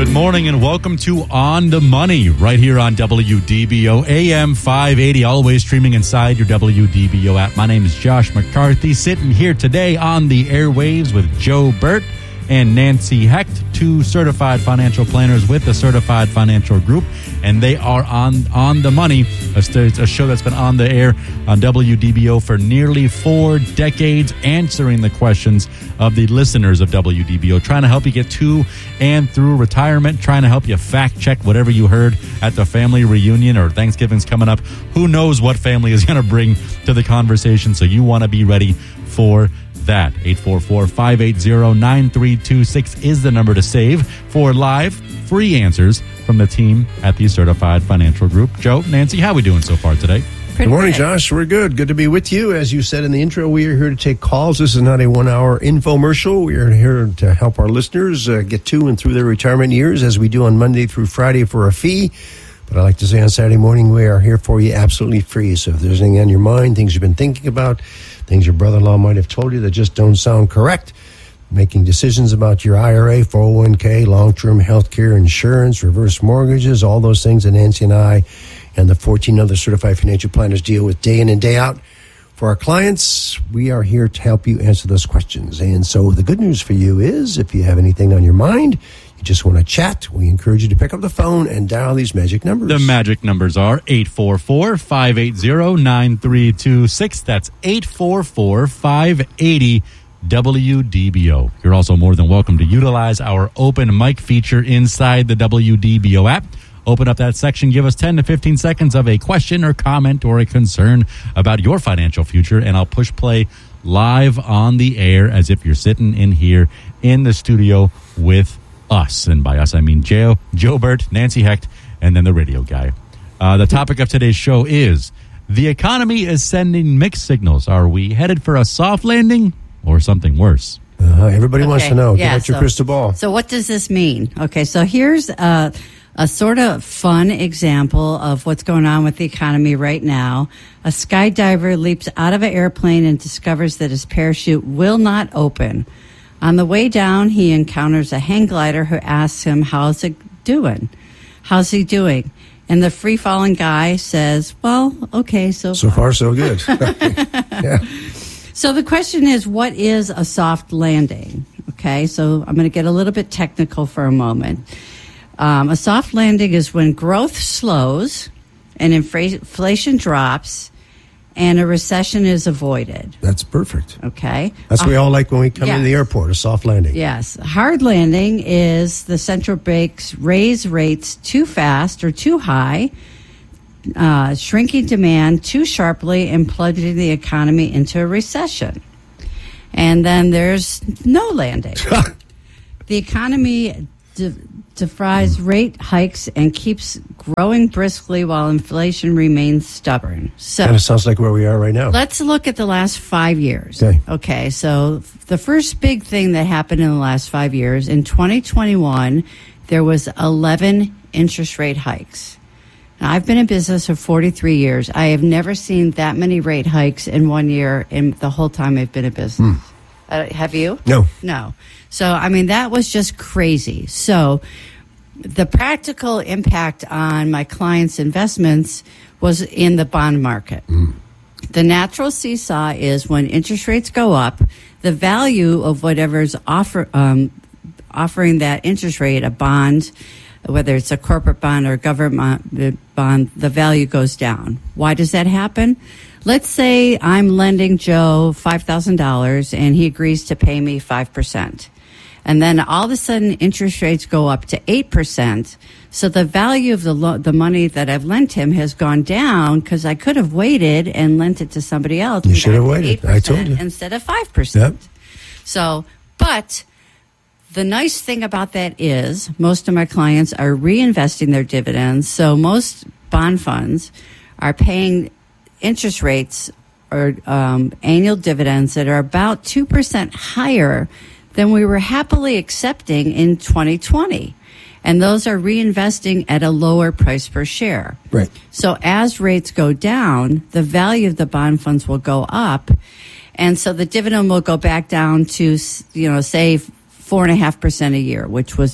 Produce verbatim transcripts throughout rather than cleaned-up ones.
morning and welcome to On the Money right here on W D B O A M five eighty, always streaming inside your W D B O app. My name is Josh McCarthy, sitting here today on the airwaves with Joe Burt and Nancy Hecht, two certified financial planners with the Certified Financial Group, and they are on On the Money, a, st- a show that's been on the air on W D B O for nearly four decades, answering the questions of the listeners of W D B O, trying to help you get to and through retirement, trying to help you fact-check whatever you heard at the family reunion or Thanksgiving's coming up. Who knows what family is going to bring to the conversation, so you want to be ready for that. eight four four, five eight zero, nine three two six is the number to save for live, free answers from the team at the Certified Financial Group. Joe, Nancy, how are we doing so far today? Good morning, Josh. We're good. Good to be with you. As you said in the intro, we are here to take calls. This is not a one-hour infomercial. We are here to help our listeners uh, get to and through their retirement years, as we do on Monday through Friday for a fee. But I like to say on Saturday morning, we are here for you absolutely free. So if there's anything on your mind, things you've been thinking about, things your brother-in-law might have told you that just don't sound correct, making decisions about your I R A, four oh one k, long-term health care, insurance, reverse mortgages, all those things that Nancy and I and the fourteen other certified financial planners deal with day in and day out. For our clients, we are here to help you answer those questions. And so the good news for you is, if you have anything on your mind, you just want to chat, we encourage you to pick up the phone and dial these magic numbers. The magic numbers are eight four four, five eight zero, nine three two six. That's eight four four, five eight zero, W D B O. You're also more than welcome to utilize our open mic feature inside the W D B O app. Open up that section, give us ten to fifteen seconds of a question or comment or a concern about your financial future, and I'll push play live on the air as if you're sitting in here in the studio with us. And by us, I mean Joe, Joe Burt, Nancy Hecht, and then the radio guy. Uh, the topic of today's show is, the economy is sending mixed signals. Are we headed for a soft landing or something worse? Uh, everybody okay. wants to know. Yeah, Give out your so, crystal ball. So what does this mean? Okay, so here's a, a sort of fun example of what's going on with the economy right now. A skydiver leaps out of an airplane and discovers that his parachute will not open. On the way down, he encounters a hang glider who asks him, how's it doing? How's he doing? And the free-falling guy says, well, okay, so So far, so good. Yeah. So the question is, what is a soft landing? Okay, so I'm going to get a little bit technical for a moment. Um, a soft landing is when growth slows and infra- inflation drops and a recession is avoided. That's perfect. Okay. That's what uh, we all like when we come yes. into the airport, a soft landing. Yes. A hard landing is the central banks raise rates too fast or too high, uh, shrinking demand too sharply and plunging the economy into a recession. And then there's no landing. The economy de- defies rate hikes and keeps growing briskly while inflation remains stubborn. So kind of sounds like where we are right now. Let's look at the last five years. Okay. Okay, so the first big thing that happened in the last five years, in twenty twenty-one, there was eleven interest rate hikes. Now, I've been in business for forty-three years. I have never seen that many rate hikes in one year in the whole time I've been in business. Mm. Uh, have you? No. No. So, I mean, that was just crazy. So the practical impact on my clients' investments was in the bond market. Mm. The natural seesaw is when interest rates go up, the value of whatever's offer, um, offering that interest rate, a bond, whether it's a corporate bond or a government bond, the value goes down. Why does that happen? Let's say I'm lending Joe five thousand dollars and he agrees to pay me five percent. And then all of a sudden interest rates go up to eight percent. So the value of the lo- the money that I've lent him has gone down because I could have waited and lent it to somebody else. You should have waited. I told you. Instead of five percent. Yep. So, but the nice thing about that is most of my clients are reinvesting their dividends. So most bond funds are paying interest rates or um, annual dividends that are about two percent higher than we were happily accepting in twenty twenty. And those are reinvesting at a lower price per share. Right. So as rates go down, the value of the bond funds will go up. And so the dividend will go back down to, you know, say four and a half percent a year, which was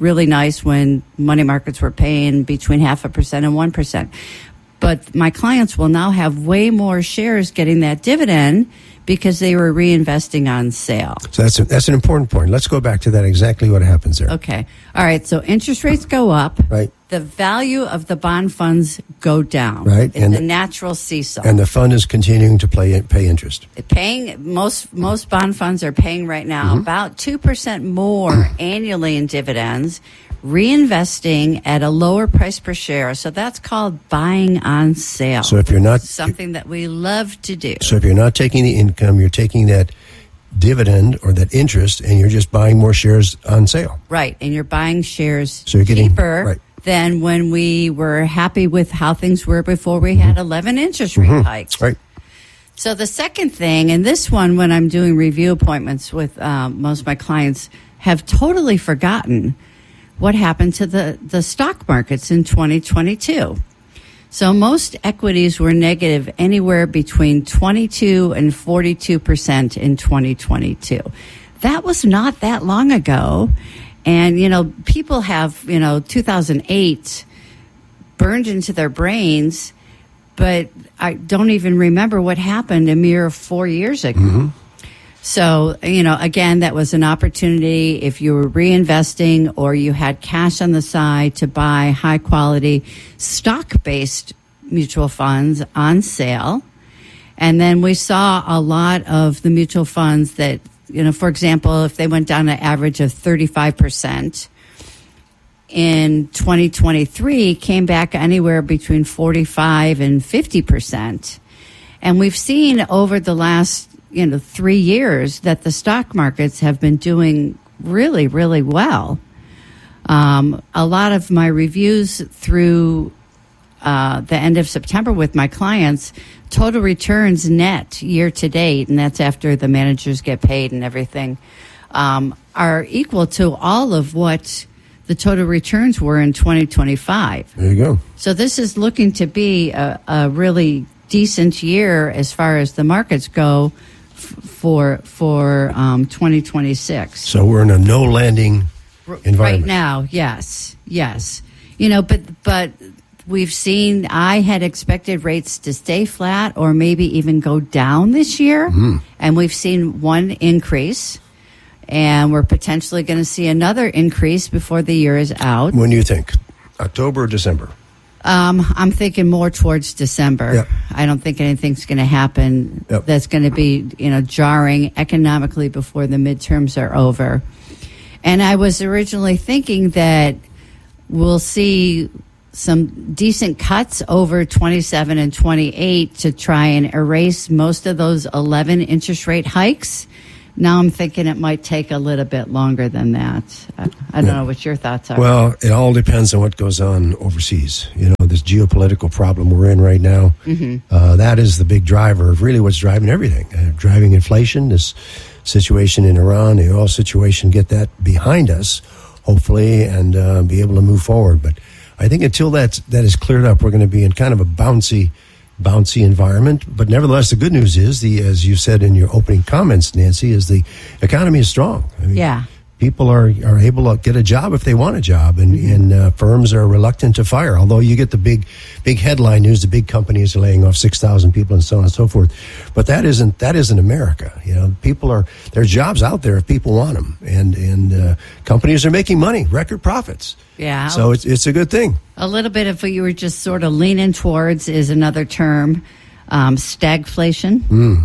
really nice when money markets were paying between half a percent and one percent. But my clients will now have way more shares getting that dividend because they were reinvesting on sale. So that's a, that's an important point. Let's go back to that, exactly what happens there. Okay. All right. So interest rates go up. Right. The value of the bond funds go down. Right. It's And a the- natural seesaw. And the fund is continuing to play, pay interest. Paying most most bond funds are paying right now Mm-hmm. about two percent more annually in dividends, reinvesting at a lower price per share. So that's called buying on sale. So if you're not- something that we love to do. So if you're not taking the income, you're taking that dividend or that interest, and you're just buying more shares on sale. Right, and you're buying shares So you're getting- cheaper right. than when we were happy with how things were before we had eleven interest rate hikes. Right. So the second thing, and this one when I'm doing review appointments with um, most of my clients, have totally forgotten what happened to the, the stock markets in twenty twenty-two. So most equities were negative anywhere between twenty-two and forty-two percent in twenty twenty-two. That was not that long ago. And, you know, people have, you know, two thousand eight burned into their brains, but I don't even remember what happened a mere four years ago. Mm-hmm. So, you know, again, that was an opportunity if you were reinvesting or you had cash on the side to buy high quality stock based mutual funds on sale. And then we saw a lot of the mutual funds that, you know, for example, if they went down an average of thirty-five percent in twenty twenty-three, came back anywhere between forty-five and fifty percent. And we've seen over the last, you know, three years that the stock markets have been doing really, really well. Um, a lot of my reviews through uh, the end of September with my clients, total returns net year to date, and that's after the managers get paid and everything, um, are equal to all of what the total returns were in twenty twenty-five. There you go. So this is looking to be a, a really decent year as far as the markets go f- for for um, twenty twenty-six. So we're in a no landing environment Right now, yes, yes. You know, but but we've seen, I had expected rates to stay flat or maybe even go down this year. Mm-hmm. And we've seen one increase. And we're potentially going to see another increase before the year is out. When do you think? October or December? Um, I'm thinking more towards December. Yep. I don't think anything's going to happen Yep. that's going to be, you know, jarring economically before the midterms are over. And I was originally thinking that we'll see some decent cuts over twenty-seven and twenty-eight to try and erase most of those eleven interest rate hikes. Now I'm thinking it might take a little bit longer than that. I, I don't Yeah. know what your thoughts are. Well, it all depends on what goes on overseas. You know, this geopolitical problem we're in right now, mm-hmm. uh, that is the big driver of really what's driving everything. Uh, driving inflation, this situation in Iran, the oil situation, get that behind us, hopefully, and uh, be able to move forward. But I think until that's, that is cleared up, we're going to be in kind of a bouncy bouncy environment. But nevertheless, the good news is, the as you said in your opening comments, Nancy, is the economy is strong. I mean, yeah. people are, are able to get a job if they want a job, and, and uh, firms are reluctant to fire. Although you get the big big headline news, the big companies are laying off six thousand people and so on and so forth. But that isn't that isn't America. You know, people are, there are jobs out there if people want them, and and uh, companies are making money, record profits. Yeah. So it's it's a good thing. A little bit of what you were just sort of leaning towards is another term, um, stagflation. Mm.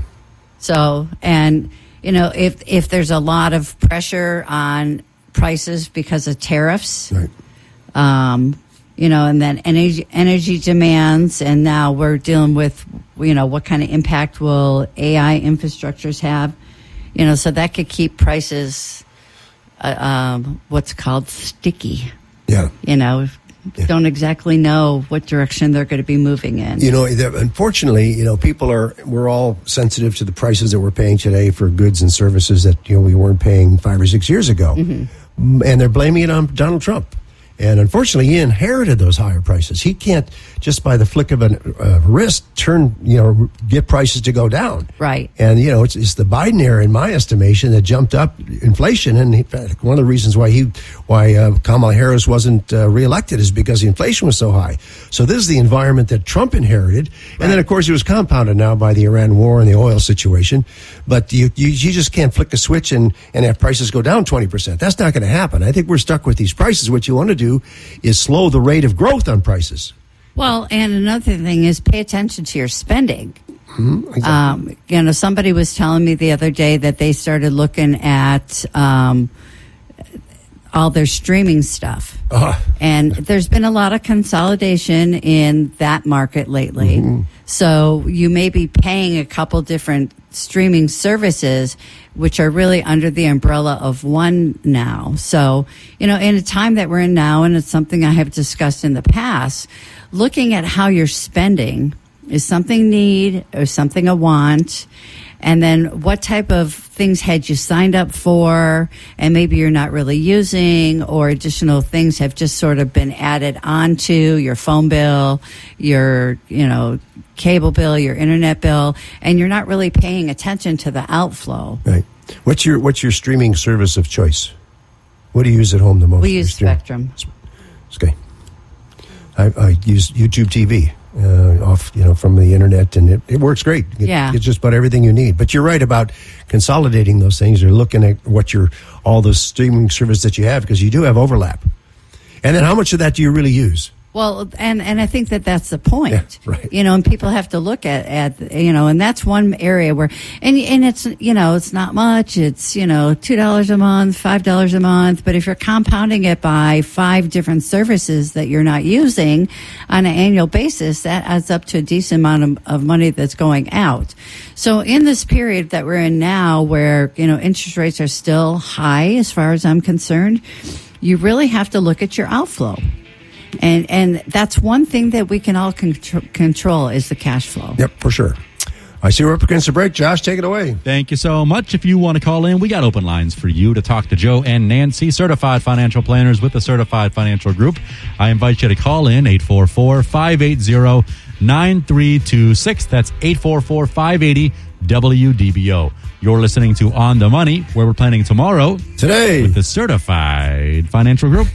So, and, you know, if if there's a lot of pressure on prices because of tariffs, Right. um, you know, and then energy, energy demands, and now we're dealing with, you know, what kind of impact will A I infrastructures have, you know, so that could keep prices, uh, um, what's called sticky. Yeah. You know, Yeah. don't exactly know what direction they're going to be moving in. You know, unfortunately, you know, people are, we're all sensitive to the prices that we're paying today for goods and services that, you know, we weren't paying five or six years ago. Mm-hmm. And they're blaming it on Donald Trump. And unfortunately, he inherited those higher prices. He can't just by the flick of a uh, wrist turn, you know, get prices to go down. Right. And, you know, it's, it's the Biden era, in my estimation, that jumped up inflation. And in fact, one of the reasons why he, why uh, Kamala Harris wasn't uh, reelected is because the inflation was so high. So this is the environment that Trump inherited. And right. then, of course, it was compounded now by the Iran war and the oil situation. But you, you, you just can't flick a switch and, and have prices go down twenty percent. That's not going to happen. I think we're stuck with these prices. What you want to do is slow the rate of growth on prices. Well, and another thing is pay attention to your spending. Mm-hmm, exactly. um, you know, somebody was telling me the other day that they started looking at um, all their streaming stuff. Uh-huh. And there's been a lot of consolidation in that market lately. Mm-hmm. So you may be paying a couple different streaming services, which are really under the umbrella of one now. So, you know, in a time that we're in now, and it's something I have discussed in the past, looking at how you're spending, is something need or something a want, and then what type of things had you signed up for and maybe you're not really using, or additional things have just sort of been added onto your phone bill, your, you know, cable bill, your internet bill, and you're not really paying attention to the outflow. Right. What's your what's your streaming service of choice? What do you use at home the most? We use Spectrum. Okay. I, I use YouTube T V uh, off, you know, from the internet, and it, it works great. It, yeah. It's just about everything you need. But you're right about consolidating those things. You're looking at what your all the streaming service that you have, because you do have overlap. And then how much of that do you really use? Well, and, and I think that that's the point, yeah, right. you know, and people have to look at, at, you know, and that's one area where, and, and it's, you know, it's not much. It's, you know, two dollars a month, five dollars a month. But if you're compounding it by five different services that you're not using on an annual basis, that adds up to a decent amount of, of money that's going out. So in this period that we're in now, where, you know, interest rates are still high, as far as I'm concerned, you really have to look at your outflow. And and that's one thing that we can all contr- control is the cash flow. Yep, for sure. I see we're up against the break. Josh, take it away. Thank you so much. If you want to call in, we got open lines for you to talk to Joe and Nancy, certified financial planners with the Certified Financial Group. I invite you to call in eight four four, five eight zero, nine three two six. That's eight four four, five eight zero, W D B O. You're listening to On the Money, where we're planning tomorrow. Today. With the Certified Financial Group.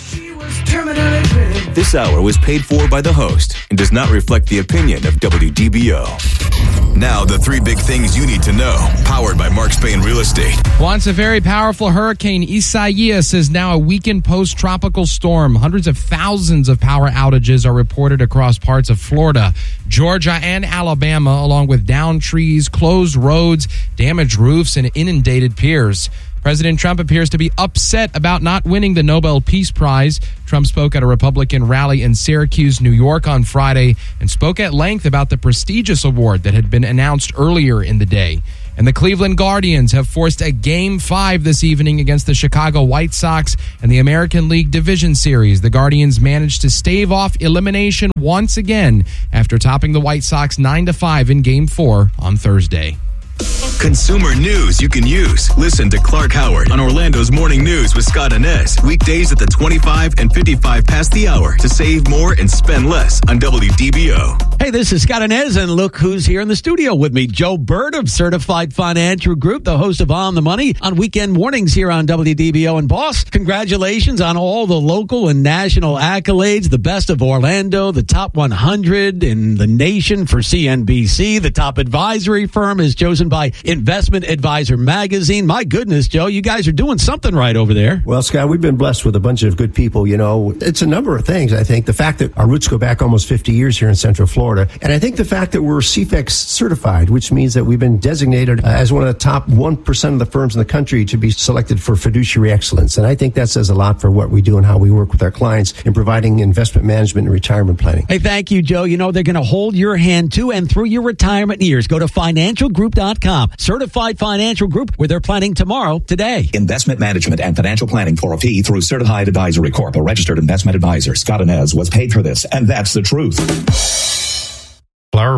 This hour was paid for by the host and does not reflect the opinion of W D B O. Now, the three big things you need to know, powered by Mark Spain Real Estate. Once a very powerful hurricane, Isaias is now a weakened post-tropical storm. Hundreds of thousands of power outages are reported across parts of Florida, Georgia, and Alabama, along with downed trees, closed roads, damaged roofs, and inundated piers. President Trump appears to be upset about not winning the Nobel Peace Prize. Trump spoke at a Republican rally in Syracuse, New York on Friday and spoke at length about the prestigious award that had been announced earlier in the day. And the Cleveland Guardians have forced a Game five this evening against the Chicago White Sox in the American League Division Series. The Guardians managed to stave off elimination once again after topping the White Sox nine to five in Game four on Thursday. Consumer news you can use. Listen to Clark Howard on Orlando's Morning News with Scott Inez. Weekdays at the twenty-five and fifty-five past the hour to save more and spend less on W D B O. Hey, this is Scott Inez, and look who's here in the studio with me. Joe Bird of Certified Financial Group, the host of On the Money on weekend mornings here on W D B O. And boss, congratulations on all the local and national accolades. The best of Orlando, the top one hundred in the nation for C N B C. The top advisory firm is chosen by Investment Advisor Magazine. My goodness, Joe, you guys are doing something right over there. Well, Scott, we've been blessed with a bunch of good people. You know, it's a number of things. I think the fact that our roots go back almost fifty years here in Central Florida, and I think the fact that we're C F E X certified, which means that we've been designated as one of the top one percent of the firms in the country to be selected for fiduciary excellence. And I think that says a lot for what we do and how we work with our clients in providing investment management and retirement planning. Hey, thank you, Joe. You know, they're going to hold your hand to and through your retirement years. Go to financial group dot com. Certified Financial Group, where they're planning tomorrow, today. Investment management and financial planning for a fee through Certified Advisory Corp, a registered investment advisor. Scott Inez was paid for this, and that's the truth. Flower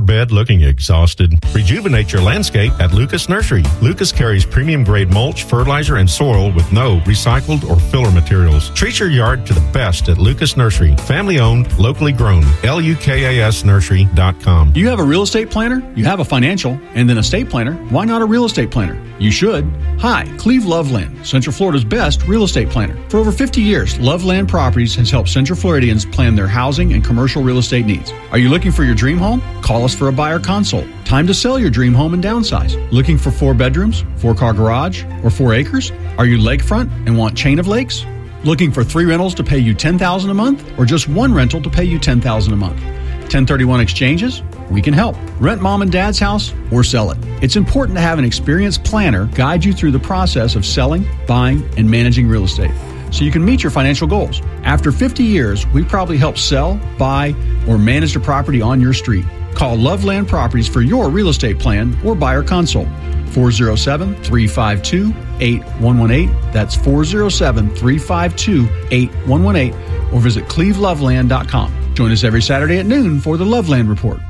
bed looking exhausted? Rejuvenate your landscape at Lucas Nursery. Lucas carries premium grade mulch, fertilizer, and soil with no recycled or filler materials. Treat your yard to the best at Lucas Nursery. Family owned, locally grown. L U K A S nursery dot com. You have a real estate planner, you have a financial, and then a estate planner. Why not a real estate planner? You should. Hi, Cleve Loveland, Central Florida's best real estate planner. For over fifty years, Loveland Properties has helped Central Floridians plan their housing and commercial real estate needs. Are you looking for your dream home? Call us for a buyer consult. Time to sell your dream home and downsize. Looking for four bedrooms, four-car garage, or four acres? Are you lakefront and want chain of lakes? Looking for three rentals to pay you ten thousand dollars a month, or just one rental to pay you ten thousand dollars a month? ten thirty-one exchanges? We can help. Rent mom and dad's house or sell it. It's important to have an experienced planner guide you through the process of selling, buying, and managing real estate so you can meet your financial goals. After fifty years, we probably help sell, buy, or manage the property on your street. Call Loveland Properties for your real estate plan or buyer consult. four oh seven, three five two, eight one one eight. That's four oh seven, three five two, eight one one eight. Or visit cleve loveland dot com. Join us every Saturday at noon for the Loveland Report.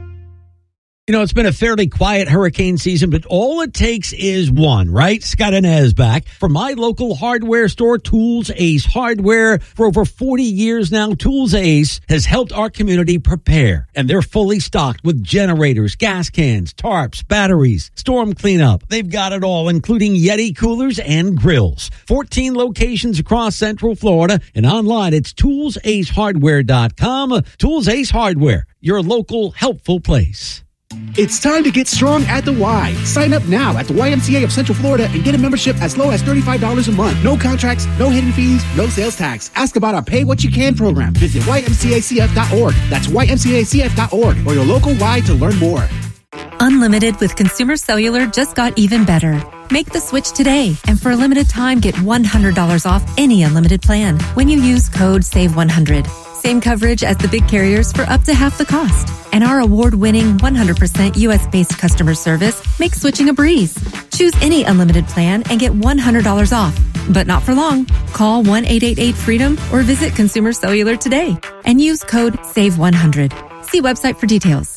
You know, it's been a fairly quiet hurricane season, but all it takes is one, right? Scott Inez back from my local hardware store, Tools Ace Hardware. For over forty years now, Tools Ace has helped our community prepare, and they're fully stocked with generators, gas cans, tarps, batteries, storm cleanup. They've got it all, including Yeti coolers and grills. fourteen locations across Central Florida, and online it's tools ace hardware dot com. Tools Ace Hardware, your local helpful place. It's time to get strong at the Y. Sign up now at the Y M C A of Central Florida and get a membership as low as thirty-five dollars a month. No contracts, no hidden fees, no sales tax. Ask about our Pay What You Can program. Visit Y M C A C F dot org. That's Y M C A C F dot org or your local Y to learn more. Unlimited with Consumer Cellular just got even better. Make the switch today, and for a limited time, get one hundred dollars off any unlimited plan when you use code save one hundred. Same coverage as the big carriers for up to half the cost. And our award-winning one hundred percent U S-based customer service makes switching a breeze. Choose any unlimited plan and get one hundred dollars off. But not for long. Call one eight eight eight freedom or visit Consumer Cellular today and use code save one hundred. See website for details.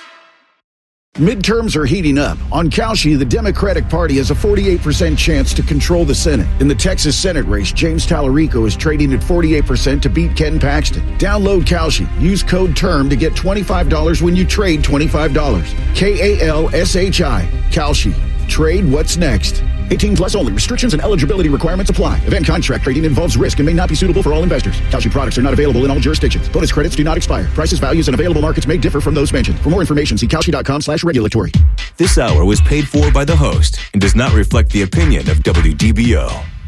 Midterms are heating up. On Cauchy, the Democratic Party has a forty-eight percent chance to control the Senate. In the Texas Senate race, James Tallarico is trading at forty-eight percent to beat Ken Paxton. Download Cauchy. Use code TERM to get twenty-five dollars when you trade twenty-five dollars. K A L S H I. Cauchy. Trade what's next. eighteen plus only. Restrictions and eligibility requirements apply. Event contract trading involves risk and may not be suitable for all investors. Cauchy products are not available in all jurisdictions. Bonus credits do not expire. Prices, values, and available markets may differ from those mentioned. For more information, see cauchy dot com slash regulatory. This hour was paid for by the host and does not reflect the opinion of W D B O.